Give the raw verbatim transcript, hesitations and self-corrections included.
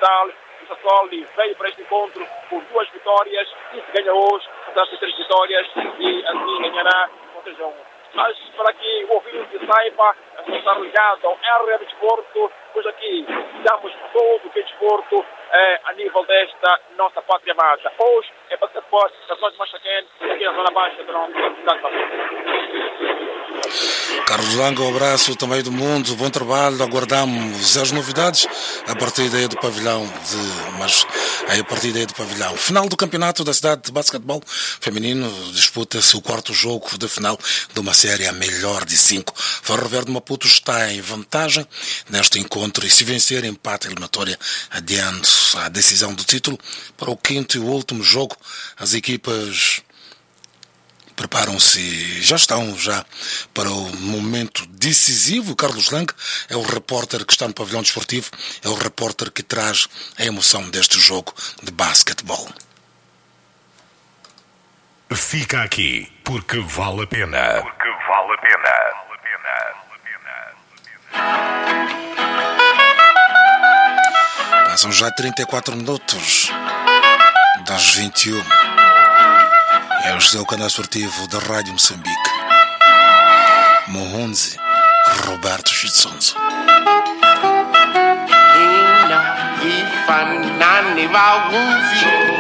capital. O Sassoli veio para este encontro por duas vitórias e se ganha hoje, portanto, três vitórias e assim ganhará com três a um. Mas para que o ouvinte saiba, estar ligado ao R R Desporto, pois aqui damos todo o que é desporto é, a nível desta nossa pátria amada. Hoje é basquetebol, das zonas mais quentes, aqui na zona baixa da nossa cidade. Carlos Langa, um abraço também do mundo, bom trabalho, aguardamos as novidades a partir daí do pavilhão, de, mas aí a partir daí do pavilhão. Final do campeonato da cidade de basquetebol feminino, disputa-se o quarto jogo de final de uma série a melhor de cinco. Ferro Verde Maputo está em vantagem neste encontro e se vencer empate eliminatória adiante a decisão do título para o quinto e último jogo, as equipas preparam-se, já estão já para o momento decisivo. Carlos Lang é o repórter que está no pavilhão desportivo, é o repórter que traz a emoção deste jogo de basquetebol. Fica aqui, porque vale a pena. Porque vale a pena. Passam já trinta e quatro minutos das vinte e uma. É o seu canal esportivo da Rádio Moçambique. Mohunzi, Roberto Chitsonzo. Ina ifanani vauzi